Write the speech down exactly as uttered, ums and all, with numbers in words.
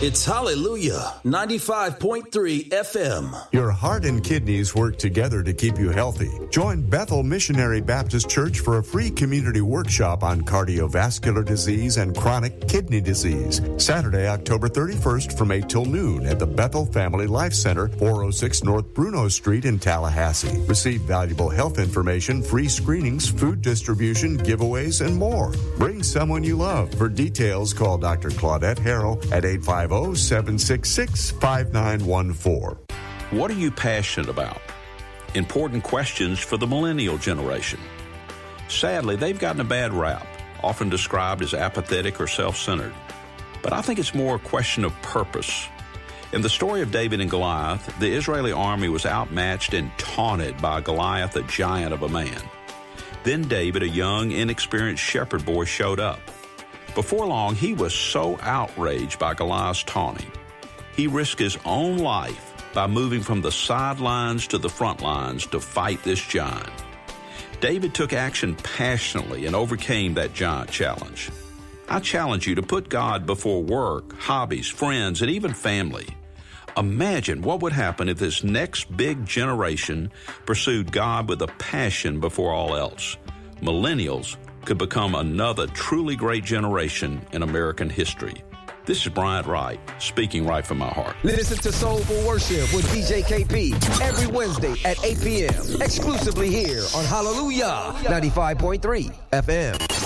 It's Hallelujah, ninety-five point three F M. Your heart and kidneys work together to keep you healthy. Join Bethel Missionary Baptist Church for a free community workshop on cardiovascular disease and chronic kidney disease. Saturday, October thirty-first from eight till noon at the Bethel Family Life Center, four oh six North Bruno Street in Tallahassee. Receive valuable health information, free screenings, food distribution, giveaways, and more. Bring someone you love. For details, call Doctor Claudette Harrell at eight five zero, seven six six, five nine one four. What are you passionate about? Important questions for the millennial generation. Sadly, they've gotten a bad rap, often described as apathetic or self-centered. But I think it's more a question of purpose. In the story of David and Goliath, the Israeli army was outmatched and taunted by Goliath, a giant of a man. Then David, a young, inexperienced shepherd boy, showed up. Before long, he was so outraged by Goliath's taunting, he risked his own life by moving from the sidelines to the front lines to fight this giant. David took action passionately and overcame that giant challenge. I challenge you to put God before work, hobbies, friends, and even family. Imagine what would happen if this next big generation pursued God with a passion before all else. Millennials could become another truly great generation in American history. This is Bryant Wright, speaking right from my heart. Listen to Soulful Worship with D J K P every Wednesday at eight p.m. exclusively here on Hallelujah ninety-five point three F M.